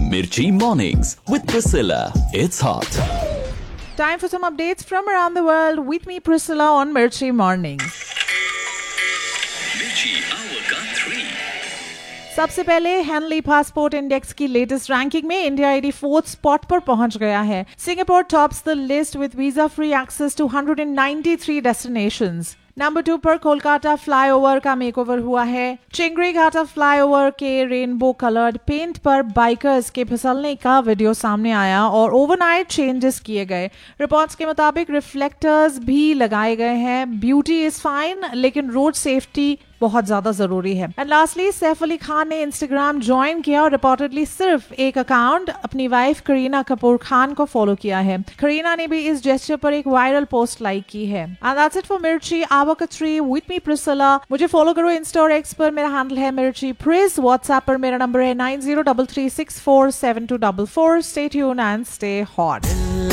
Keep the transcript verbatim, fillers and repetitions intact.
Mirchi Mornings with Priscilla. It's hot. Time for some updates from around the world with me, Priscilla, on Mirchi Mornings. Mirchi Hour का three. सबसे पहले Henley passport index की latest ranking में India चौरासी spot पर पहुंच गया है. Singapore tops the list with visa free access to one hundred ninety-three destinations. Number two पर कोलकाता फ्लाईओवर का मेकओवर हुआ है. चिंगरी घाटा फ्लाईओवर के रेनबो कलर्ड पेंट पर बाइकर्स के फिसलने का वीडियो सामने आया और ओवरनाइट चेंजेस किए गए. रिपोर्ट्स के मुताबिक रिफ्लेक्टर्स भी लगाए गए हैं. ब्यूटी इज फाइन लेकिन रोड सेफ्टी बहुत ज्यादा जरूरी है. एंड लास्टली, सैफ अली खान ने इंस्टाग्राम ज्वाइन किया और रिपोर्टेडली सिर्फ एक अकाउंट अपनी वाइफ करीना कपूर खान को फॉलो किया है. करीना ने भी इस जेस्चर पर एक वायरल पोस्ट लाइक की है. एंड दैट्स इट फॉर मिर्ची आवर का थ्री विद मी प्रिसिला. मुझे फॉलो करो इंस्टा और एक्स पर. मेरा हैंडल है मिर्ची प्रिस. व्हाट्सएप पर मेरा नंबर है nine zero three three six four seven two four four. Stay tuned and stay hot.